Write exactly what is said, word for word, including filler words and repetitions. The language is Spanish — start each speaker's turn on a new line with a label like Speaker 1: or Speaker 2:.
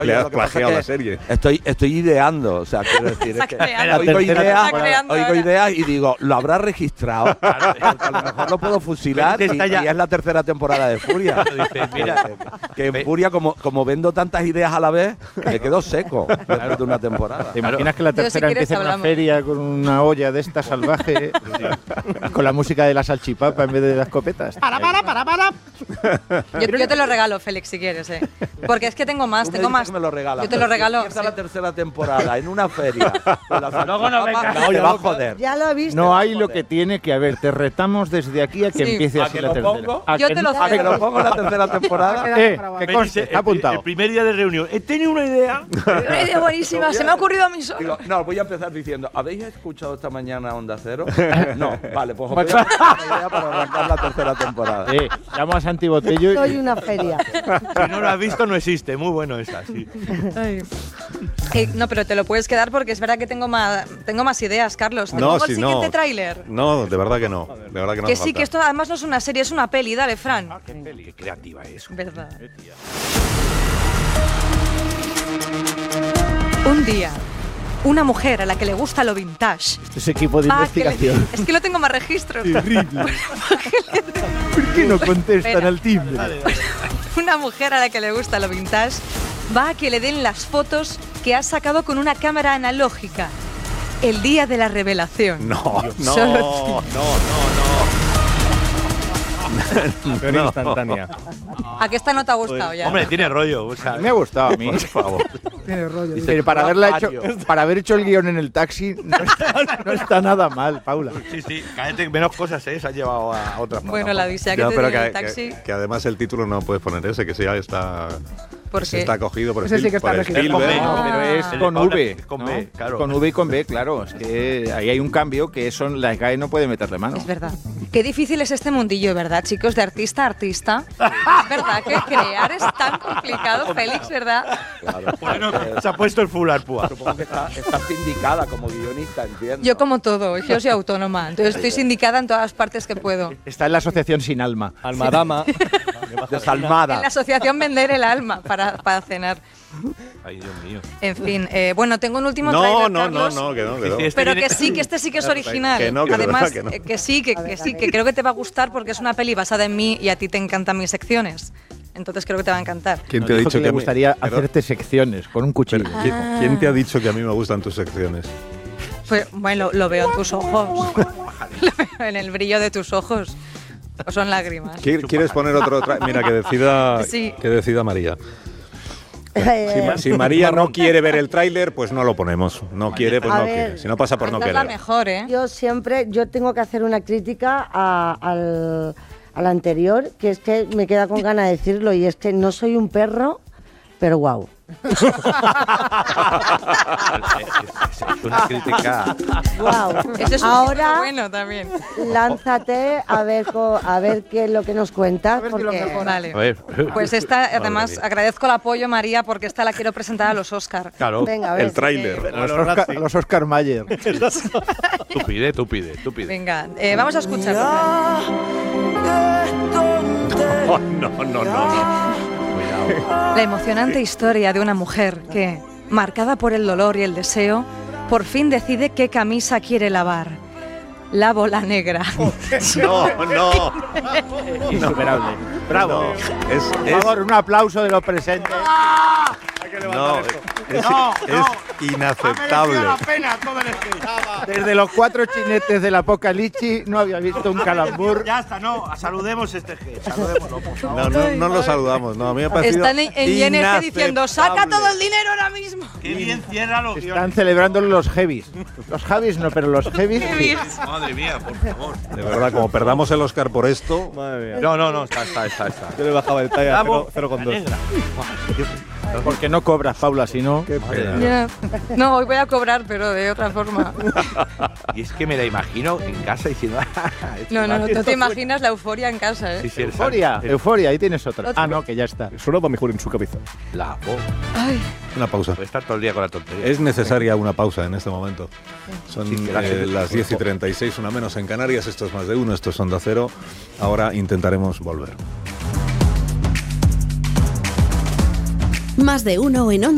Speaker 1: Le has plagiado la serie.
Speaker 2: Estoy, estoy ideando, o sea, quiero decir, es que
Speaker 3: creando.
Speaker 2: oigo ideas,
Speaker 3: creando
Speaker 2: oigo
Speaker 3: ahora.
Speaker 2: ideas y digo, lo habrá registrado. A lo mejor lo puedo fusilar y, y es la tercera temporada de Furia.
Speaker 4: Dices, mira,
Speaker 2: que en Furia, como, como vendo tantas ideas a la vez, me quedo seco después de una temporada.
Speaker 5: ¿Te imaginas que la
Speaker 3: Yo, si
Speaker 5: tercera
Speaker 3: quieres,
Speaker 5: empieza en una
Speaker 3: hablamos.
Speaker 5: feria con una olla de esta salvaje, con la música de la salchipapa en vez de las escopetas?
Speaker 3: Para, para, para, para. Yo, yo te lo regalo, Félix, si quieres, ¿eh? Porque es que tengo más,
Speaker 2: Tú me
Speaker 3: tengo
Speaker 2: dices
Speaker 3: más.
Speaker 2: que me lo regalas,
Speaker 3: Yo te lo
Speaker 2: pero si
Speaker 3: regalo.
Speaker 2: empieza
Speaker 3: sí.
Speaker 2: la tercera temporada en una feria. Con la
Speaker 4: Luego no vengas.
Speaker 2: salchipapa, te va a joder.
Speaker 6: Ya lo he visto.
Speaker 5: No hay lo que tiene que haber. Te retamos desde aquí a que
Speaker 3: Sí.
Speaker 5: empiece
Speaker 2: ¿A
Speaker 5: así
Speaker 2: que
Speaker 5: la
Speaker 2: lo
Speaker 5: tercera.
Speaker 2: pongo?
Speaker 5: ¿A
Speaker 3: Yo
Speaker 5: que
Speaker 3: te
Speaker 5: no?
Speaker 3: lo
Speaker 2: ¿A que lo pongo en la tercera temporada?
Speaker 5: Eh, que
Speaker 4: Me
Speaker 5: conste,
Speaker 4: dice,
Speaker 5: está apuntado.
Speaker 4: El, el primer día de reunión. He tenido una idea.
Speaker 3: Una idea buenísima, se me ha ocurrido a mí solo.
Speaker 2: Digo, no, voy a empezar diciendo, ¿habéis escuchado esta mañana Onda Cero? No, vale, pues os voy a dar una idea para arrancar la tercera temporada.
Speaker 5: Eh, llamo a Santi Botello
Speaker 6: Soy
Speaker 5: y...
Speaker 6: una feria.
Speaker 4: Si no lo has visto, no existe. Muy bueno esa, sí.
Speaker 3: Eh, no, pero te lo puedes quedar porque es verdad que tengo más, tengo más ideas, Carlos. ¿Te
Speaker 1: No,
Speaker 3: pongo
Speaker 1: si
Speaker 3: el siguiente
Speaker 1: no.
Speaker 3: tráiler?
Speaker 1: No, de verdad que no. De verdad que no
Speaker 3: Que
Speaker 1: hace
Speaker 3: sí,
Speaker 1: falta.
Speaker 3: que esto además no es una serie, es una peli. Dale, Fran.
Speaker 4: Qué creativa es.
Speaker 3: Verdad. Un día, una mujer a la que le gusta lo vintage.
Speaker 5: Ese equipo de
Speaker 3: va a que le-
Speaker 5: investigación.
Speaker 3: es que no tengo más registros.
Speaker 5: Terrible. ¿Por qué no contestan
Speaker 3: Espera.
Speaker 5: al timbre?
Speaker 3: Una mujer a la que le gusta lo vintage va a que le den las fotos que ha sacado con una cámara analógica. El día de la revelación.
Speaker 1: No, no,
Speaker 3: Solo-
Speaker 1: no, no,
Speaker 7: Pero instantánea.
Speaker 3: ¿A qué esta no te ha gustado ya?
Speaker 4: Hombre, tiene rollo. O sea,
Speaker 5: Me ha gustado a mí.
Speaker 1: no. Por favor.
Speaker 6: Tiene rollo.
Speaker 5: Pero para haberla hecho, para haber hecho el guión en el taxi, no está, no está nada mal, Paula.
Speaker 4: sí, sí. Cállate, menos cosas, ¿eh? Se han llevado a otra
Speaker 3: Bueno, la dice que
Speaker 1: Ya,
Speaker 3: te
Speaker 1: pero
Speaker 3: diga
Speaker 1: que,
Speaker 3: el taxi.
Speaker 1: que- que además el título no puedes poner ese, que ya está,
Speaker 3: ¿Por
Speaker 1: ese
Speaker 3: qué?
Speaker 1: está cogido por,
Speaker 6: Ese sí
Speaker 1: Spiel-
Speaker 6: que está
Speaker 1: por
Speaker 6: registrado.
Speaker 1: Spielberg.
Speaker 3: Ah.
Speaker 5: No, pero es
Speaker 4: El de
Speaker 5: con
Speaker 4: Paula
Speaker 5: V.
Speaker 4: es con
Speaker 5: ¿no?
Speaker 4: B, claro.
Speaker 5: Con V y con B, claro. Es que ahí hay un cambio que son la S G A E no puede meterle mano.
Speaker 3: Es verdad. Qué difícil es este mundillo, ¿verdad, chicos? De artista a artista. Es verdad que crear es tan complicado, Félix, ¿verdad?
Speaker 2: Claro.
Speaker 4: Bueno, se ha puesto el full arpúa.
Speaker 2: Supongo que está, está sindicada como guionista, entiendo.
Speaker 3: Yo como todo, yo soy autónoma, entonces estoy sindicada en todas las partes que puedo.
Speaker 5: Está en la asociación Sin Alma.
Speaker 7: Almadama.
Speaker 2: Desalmada.
Speaker 3: En la asociación Vender el Alma para, para cenar.
Speaker 4: Ay, Dios mío.
Speaker 3: En fin, eh, bueno, tengo un último
Speaker 1: No,
Speaker 3: tráiler,
Speaker 1: no, no,
Speaker 3: Carlos.
Speaker 1: no, que no, que no.
Speaker 4: Sí, sí, este
Speaker 3: Pero
Speaker 4: viene-
Speaker 3: que sí, que este sí que es original.
Speaker 1: Que no, que de
Speaker 3: Además,
Speaker 1: verdad que no.
Speaker 3: eh, que sí, que, que sí, que creo que te va a gustar porque es una peli basada en mí y a ti te encantan mis secciones. Entonces creo que te va a encantar.
Speaker 1: ¿Quién
Speaker 5: Nos
Speaker 1: te ha
Speaker 5: dijo
Speaker 1: dicho
Speaker 5: que
Speaker 1: que
Speaker 5: le
Speaker 1: a mí-
Speaker 5: gustaría
Speaker 1: Pero-
Speaker 5: hacerte secciones con un cuchillo?
Speaker 1: pero, ¿quién,
Speaker 3: Ah.
Speaker 1: quién te ha dicho que a mí me gustan tus secciones?
Speaker 3: Pues bueno, lo veo en tus ojos. Lo veo en el brillo de tus ojos. O son lágrimas.
Speaker 1: ¿Qui- ¿Quieres poner otro? tra- Mira, que decida,
Speaker 3: Sí.
Speaker 1: que decida María. Si,
Speaker 6: Eh,
Speaker 1: Ma- si María no quiere ver el tráiler, pues no lo ponemos. No quiere, pues
Speaker 6: A
Speaker 1: no
Speaker 6: ver,
Speaker 1: quiere. Si no pasa por no
Speaker 3: Esta es la
Speaker 1: querer.
Speaker 3: mejor, ¿eh?
Speaker 6: yo siempre, yo tengo que hacer una crítica a- al, al anterior, que es que me queda con ganas de decirlo, y es que no soy un perro, pero guau.
Speaker 4: Es una crítica.
Speaker 6: Guau.
Speaker 3: Ese es un
Speaker 6: Ahora
Speaker 3: bueno también.
Speaker 6: lánzate a ver, co- a ver qué es lo que nos cuentas, porque
Speaker 3: Vale.
Speaker 4: A ver.
Speaker 3: Pues esta, además,
Speaker 4: mía.
Speaker 3: agradezco el apoyo, María, porque esta la quiero presentar a los Oscar.
Speaker 4: Claro.
Speaker 6: venga, a ver.
Speaker 1: El tráiler.
Speaker 5: Los Oscar, los Oscar Mayer.
Speaker 4: Tú pide, tú pide, tú pide.
Speaker 3: Venga, eh, vamos a escucharlo.
Speaker 1: Oh, no, no, no, no.
Speaker 3: La emocionante historia de una mujer que, marcada por el dolor y el deseo, por fin decide qué camisa quiere lavar. Lavo la negra.
Speaker 1: No, no.
Speaker 5: Insuperable. Bravo.
Speaker 1: Es,
Speaker 5: Por
Speaker 1: es,
Speaker 5: favor, un aplauso de los presentes.
Speaker 1: no, es, es inaceptable.
Speaker 5: Desde los cuatro chinetes del Apocalipsis no había visto un calambur.
Speaker 4: Ya está, no. Saludemos este G. Saludémoslo, por favor.
Speaker 1: No, no, no lo saludamos. No, a mí me ha parecido
Speaker 3: Están en, en I N G diciendo, saca
Speaker 1: inaceptable.
Speaker 3: todo el dinero ahora mismo.
Speaker 4: Qué bien cierra los
Speaker 5: Están
Speaker 4: guiones.
Speaker 5: celebrando los heavies. Los Javis no, pero los heavies sí.
Speaker 4: Madre mía, por favor.
Speaker 1: De verdad, como perdamos el Oscar por esto.
Speaker 7: Madre mía.
Speaker 4: No, no, no. Está, está, está. está.
Speaker 7: Yo le bajaba el talla a
Speaker 4: Bravo,
Speaker 7: cero coma dos.
Speaker 4: la negra.
Speaker 5: Porque no cobras, Paula, si no.
Speaker 3: Ya. No, hoy voy a cobrar, pero de otra forma.
Speaker 4: Y es que me la imagino en casa diciendo.
Speaker 3: No, no, no, no te imaginas la euforia en casa,
Speaker 4: Sí,
Speaker 3: ¿eh?
Speaker 4: sí, el
Speaker 5: Euforia,
Speaker 4: sal-
Speaker 5: euforia, ahí tienes otra.
Speaker 3: Otra.
Speaker 5: Ah, no, que ya está.
Speaker 7: Sonaba mejor en su cabeza.
Speaker 4: La voz.
Speaker 3: Ay,
Speaker 1: Una pausa.
Speaker 4: Puede estar todo el día con la tontería.
Speaker 1: Es necesaria una pausa en este momento. Son
Speaker 4: Sí, que la
Speaker 1: eh,
Speaker 4: gente-
Speaker 1: las diez y treinta y seis, una menos en Canarias. Esto es Más de Uno, esto es Onda Cero. Ahora intentaremos volver.
Speaker 8: Más de uno en Onda